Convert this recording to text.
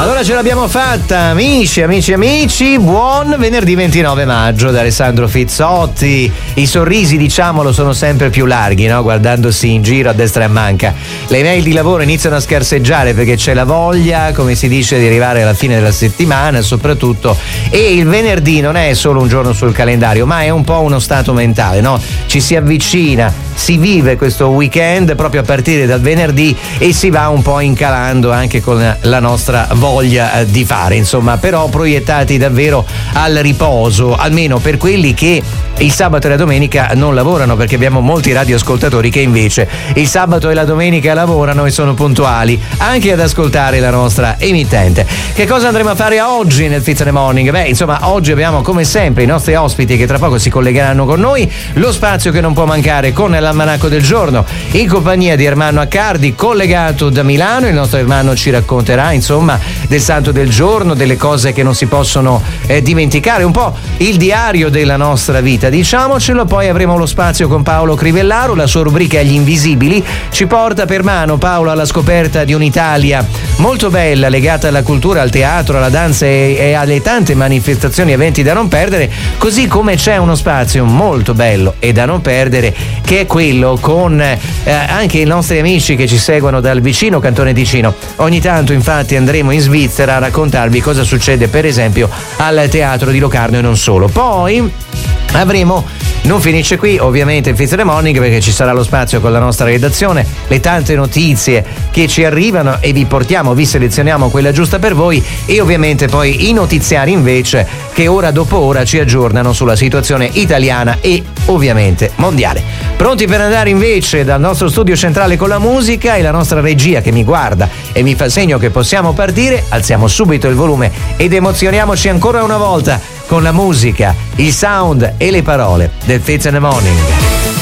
Allora ce l'abbiamo fatta, amici, buon venerdì 29 maggio da Alessandro Fizzotti. I sorrisi, diciamolo, sono sempre più larghi, no? Guardandosi in giro a destra e a manca. Le email di lavoro iniziano a scarseggiare perché c'è la voglia, come si dice, di arrivare alla fine della settimana soprattutto, e il venerdì non è solo un giorno sul calendario, ma è un po' uno stato mentale, no? Ci si avvicina, si vive questo weekend proprio a partire dal venerdì e si va un po' incalando anche con la nostra voglia di fare, insomma, però proiettati davvero al riposo, almeno per quelli che il sabato e la domenica non lavorano, perché abbiamo molti radioascoltatori che invece il sabato e la domenica lavorano e sono puntuali anche ad ascoltare la nostra emittente. Che cosa andremo a fare oggi nel Fizz in the Morning? Beh, insomma, oggi abbiamo come sempre i nostri ospiti che tra poco si collegheranno con noi, lo spazio che non può mancare con l'almanacco del giorno in compagnia di Ermanno Accardi, collegato da Milano. Il nostro Ermanno ci racconterà, insomma, del santo del giorno, delle cose che non si possono dimenticare, un po' il diario della nostra vita, diciamocelo. Poi avremo lo spazio con Paolo Crivellaro, la sua rubrica Gli Invisibili ci porta per mano, Paolo, alla scoperta di un'Italia molto bella, legata alla cultura, al teatro, alla danza e alle tante manifestazioni e eventi da non perdere, così come c'è uno spazio molto bello e da non perdere che è quello con anche i nostri amici che ci seguono dal vicino Cantone Ticino. Ogni tanto infatti andremo in Svizzera a raccontarvi cosa succede per esempio al teatro di Locarno e non solo. Poi non finisce qui ovviamente il Fizz in the Morning, perché ci sarà lo spazio con la nostra redazione, le tante notizie che ci arrivano e vi selezioniamo quella giusta per voi, e ovviamente poi i notiziari invece che ora dopo ora ci aggiornano sulla situazione italiana e ovviamente mondiale. Pronti per andare invece dal nostro studio centrale con la musica e la nostra regia che mi guarda e mi fa segno che possiamo partire? Alziamo subito il volume ed emozioniamoci ancora una volta con la musica, il sound e le parole del Fizz in the Morning.